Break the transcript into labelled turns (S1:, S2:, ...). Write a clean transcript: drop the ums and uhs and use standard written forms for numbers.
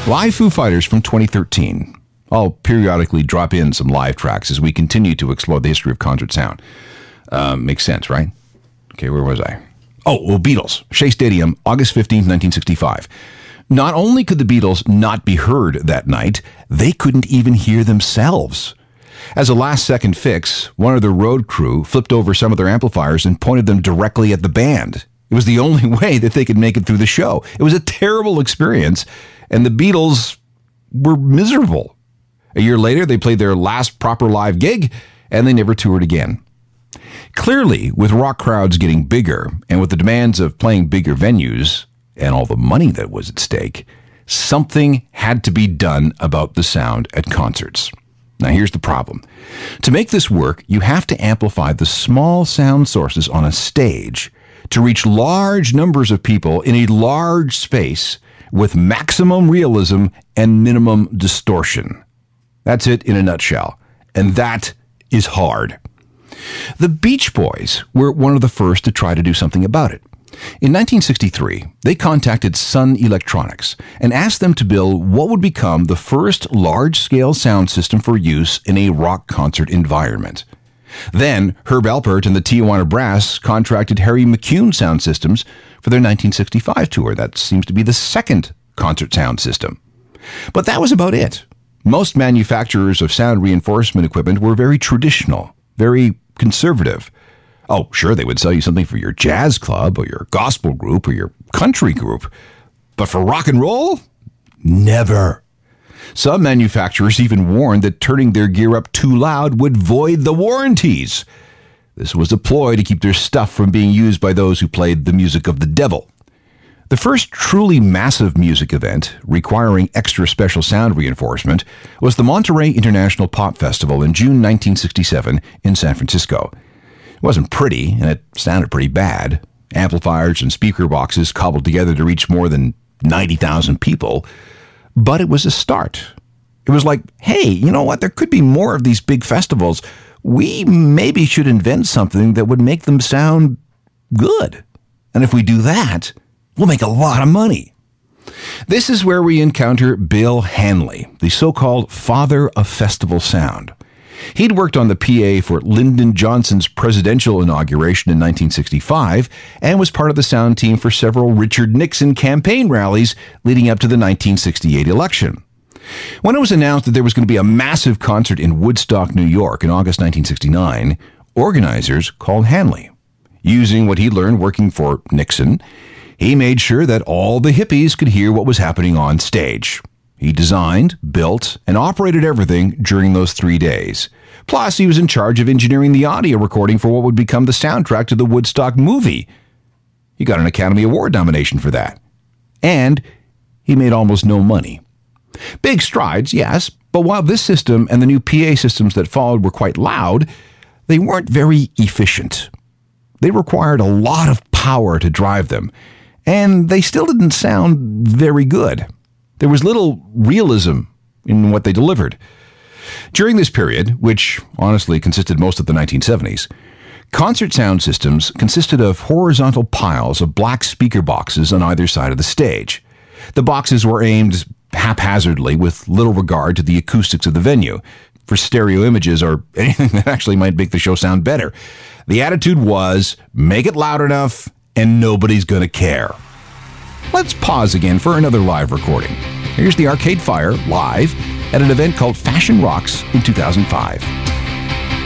S1: Live Foo Fighters from 2013. I'll periodically drop in some live tracks as we continue to explore the history of concert sound. Makes sense, right? Okay, where was I? Oh, well, Beatles. Shea Stadium, August 15th, 1965. Not only could the Beatles not be heard that night, they couldn't even hear themselves. As a last-second fix, one of the road crew flipped over some of their amplifiers and pointed them directly at the band. It was the only way that they could make it through the show. It was a terrible experience, and the Beatles were miserable. A year later, they played their last proper live gig, and they never toured again. Clearly, with rock crowds getting bigger, and with the demands of playing bigger venues, and all the money that was at stake, something had to be done about the sound at concerts. Now, here's the problem. To make this work, you have to amplify the small sound sources on a stage to reach large numbers of people in a large space with maximum realism and minimum distortion. That's it in a nutshell. And that is hard. The Beach Boys were one of the first to try to do something about it. In 1963, they contacted Sun Electronics and asked them to build what would become the first large-scale sound system for use in a rock concert environment. Then, Herb Alpert and the Tijuana Brass contracted Harry McCune Sound Systems for their 1965 tour. That seems to be the second concert sound system. But that was about it. Most manufacturers of sound reinforcement equipment were very traditional, very conservative. Oh, sure, they would sell you something for your jazz club or your gospel group or your country group. But for rock and roll? Never. Some manufacturers even warned that turning their gear up too loud would void the warranties. This was a ploy to keep their stuff from being used by those who played the music of the devil. The first truly massive music event requiring extra special sound reinforcement was the Monterey International Pop Festival in June 1967 in San Francisco. It wasn't pretty, and it sounded pretty bad. Amplifiers and speaker boxes cobbled together to reach more than 90,000 people. But it was a start. It was like, hey, you know what? There could be more of these big festivals. We maybe should invent something that would make them sound good. And if we do that, we'll make a lot of money. This is where we encounter Bill Hanley, the so-called father of festival sound. He'd worked on the PA for Lyndon Johnson's presidential inauguration in 1965 and was part of the sound team for several Richard Nixon campaign rallies leading up to the 1968 election. When it was announced that there was going to be a massive concert in Woodstock, New York in August 1969, organizers called Hanley. Using what he learned working for Nixon, he made sure that all the hippies could hear what was happening on stage. He designed, built, and operated everything during those 3 days. Plus, he was in charge of engineering the audio recording for what would become the soundtrack to the Woodstock movie. He got an Academy Award nomination for that. And he made almost no money. Big strides, yes, but while this system and the new PA systems that followed were quite loud, they weren't very efficient. They required a lot of power to drive them, and they still didn't sound very good. There was little realism in what they delivered. During this period, which honestly consisted most of the 1970s, concert sound systems consisted of horizontal piles of black speaker boxes on either side of the stage. The boxes were aimed haphazardly with little regard to the acoustics of the venue, for stereo images or anything that actually might make the show sound better. The attitude was, make it loud enough and nobody's going to care. Let's pause again for another live recording. Here's the Arcade Fire live at an event called Fashion Rocks in 2005.